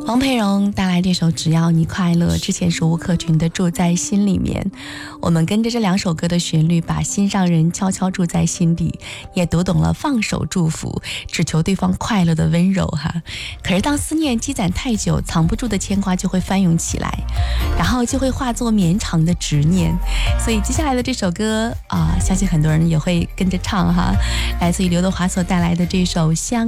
黄培荣带来这首《只要你快乐》，之前是吴克群的《住在心里面》。我们跟着这两首歌的旋律，把心上人悄悄住在心底，也读懂了放手祝福，只求对方快乐的温柔哈。可是当思念积攒太久，藏不住的牵挂就会翻涌起来，然后就会化作绵长的执念。所以接下来的这首歌相信很多人也会跟着唱哈，来自于刘德华所带来的这首《相